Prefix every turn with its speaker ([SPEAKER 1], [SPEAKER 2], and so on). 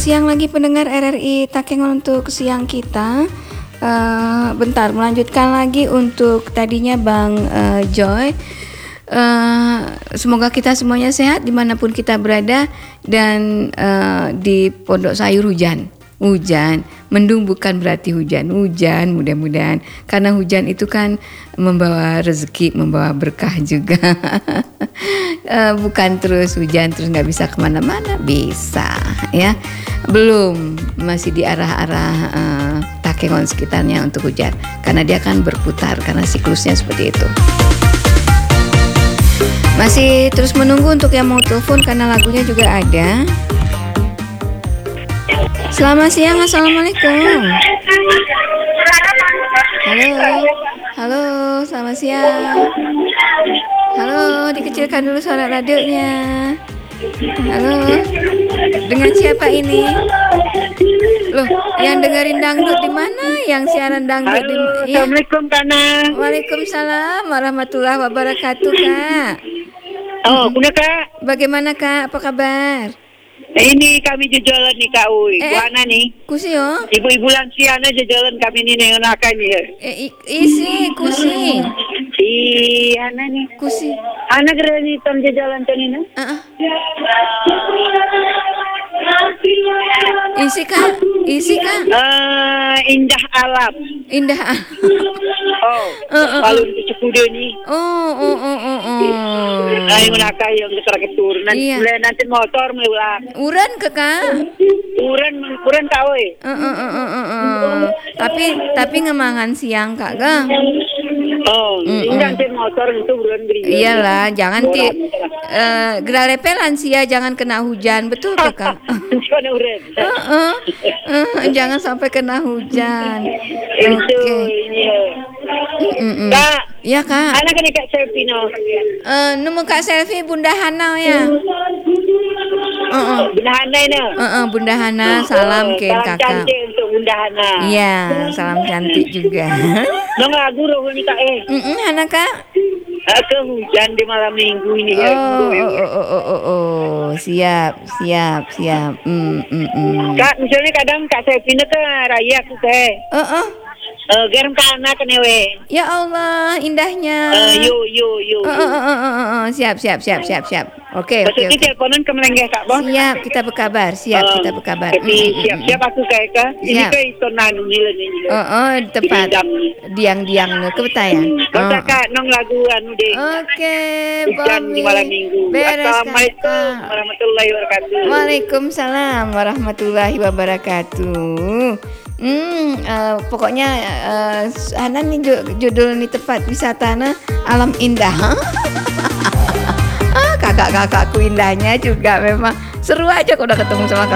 [SPEAKER 1] siang lagi pendengar RRI Takengon untuk siang kita. Bentar, melanjutkan lagi untuk tadinya Bang Joy. Semoga kita semuanya sehat dimanapun kita berada. Dan di Pondok Sayur hujan, mendung bukan berarti hujan mudah-mudahan, karena hujan itu kan membawa rezeki, membawa berkah juga. Bukan terus hujan terus nggak bisa kemana-mana, bisa ya, belum, masih di arah-arah Takengon sekitarnya untuk hujan, karena dia kan berputar, karena siklusnya seperti itu. Masih terus menunggu untuk yang mau telepon karena lagunya juga ada. Selamat siang, assalamualaikum. Halo, selamat siang. Halo, dikecilkan dulu suara radionya. Halo, dengan siapa ini? Loh, yang dengerin dangdut di mana? Yang siaran dangdut di mana?
[SPEAKER 2] Assalamualaikum, Kana.
[SPEAKER 1] Waalaikumsalam warahmatullahi wabarakatuh, Kak.
[SPEAKER 2] Oh, kuna Kak.
[SPEAKER 1] Bagaimana Kak? Apa kabar?
[SPEAKER 2] Ini kami jalan nih Kak Uy. Buana nih.
[SPEAKER 1] Kusi yo.
[SPEAKER 2] Ibu-ibu lansia na jalan kami nih dengan akan nih.
[SPEAKER 1] Isi kusi.
[SPEAKER 2] Ana nih.
[SPEAKER 1] Kusi.
[SPEAKER 2] Anak gerani tam jalan tanina.
[SPEAKER 1] Isi Kak.
[SPEAKER 2] Indah alam. Oh. Kalau di Cikude nih. Ay menaka yang keturunan.
[SPEAKER 1] Iya.
[SPEAKER 2] Nanti motor melulak.
[SPEAKER 1] Uran ke Kak?
[SPEAKER 2] Uran tahu
[SPEAKER 1] Tapi ngemangan siang Kak Gang.
[SPEAKER 2] Oh, nanti motor itu uran beri.
[SPEAKER 1] Iyalah, jangan geralepe lansia jangan kena hujan, betul ke Kak? Jangan sampai kena hujan. Oke.
[SPEAKER 2] Kak.
[SPEAKER 1] Iya Kak.
[SPEAKER 2] Anak kan Kak Selfie no.
[SPEAKER 1] Nemu Kak Selfie Bunda Hana ya.
[SPEAKER 2] Bunda Hana ini.
[SPEAKER 1] Bunda Hana, salam ke Kakak.
[SPEAKER 2] Salam cantik untuk Bunda Hana.
[SPEAKER 1] Iya, salam cantik juga.
[SPEAKER 2] Nong lagu roh ini Kak
[SPEAKER 1] Hana Kak.
[SPEAKER 2] Ke hujan di malam minggu ini ya.
[SPEAKER 1] Siap.
[SPEAKER 2] Kak, misalnya kadang Kak Selfie ke raya aku teh. Garam ke anak kenewe.
[SPEAKER 1] Ya Allah, indahnya.
[SPEAKER 2] Yo.
[SPEAKER 1] Siap. Oke.
[SPEAKER 2] Maksudnya teleponan ke Melenggeh Kak Bos.
[SPEAKER 1] Siap, kita berkabar.
[SPEAKER 2] Tapi siap aku kayak Kak. Ini ke Istonanu ini.
[SPEAKER 1] Tepat. Diang-diang ke betayan.
[SPEAKER 2] Kak, nong lagu anu deh.
[SPEAKER 1] Oke,
[SPEAKER 2] hujan di malam minggu. Assalamualaikum warahmatullahi wabarakatuh.
[SPEAKER 1] Waalaikumsalam warahmatullahi wabarakatuh. Pokoknya Hana nih judul nih tepat wisatana alam indah. Kakak-kakakku indahnya juga memang seru aja kalau udah ketemu sama